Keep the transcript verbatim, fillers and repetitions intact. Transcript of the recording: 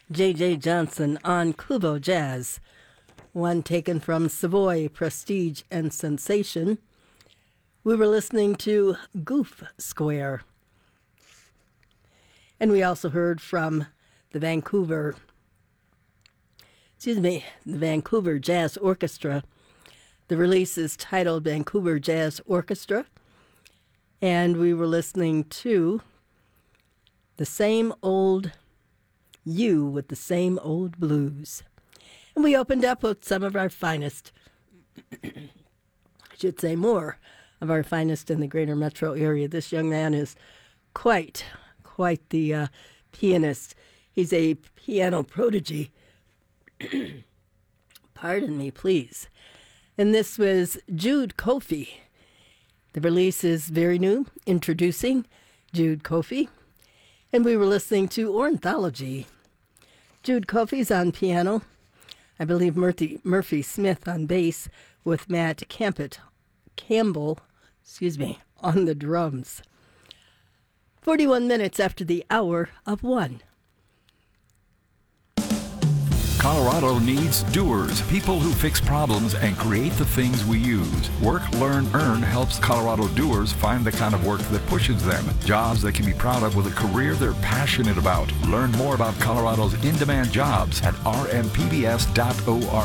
J J. Johnson on Kubo Jazz, one taken from Savoy, Prestige, and Sensation. We were listening to Goof Square. And we also heard from the Vancouver, excuse me, the Vancouver Jazz Orchestra. The release is titled Vancouver Jazz Orchestra. And we were listening to The Same Old You with the Same Old Blues. And we opened up with some of our finest, I should say more of our finest in the greater metro area. This young man is quite, quite the uh, pianist. He's a piano prodigy. Pardon me, please. And this was Jude Coffey. The release is very new, introducing Jude Coffey. And we were listening to Ornithology. Jude Coffey's on piano. I believe Murphy, Murphy Smith on bass with Matt Campbell, Campbell, excuse me, on the drums. forty-one minutes after the hour of one. Colorado needs doers, people who fix problems and create the things we use. Work, Learn, Earn helps Colorado doers find the kind of work that pushes them. Jobs they can be proud of with a career they're passionate about. Learn more about Colorado's in-demand jobs at r m p b s dot org.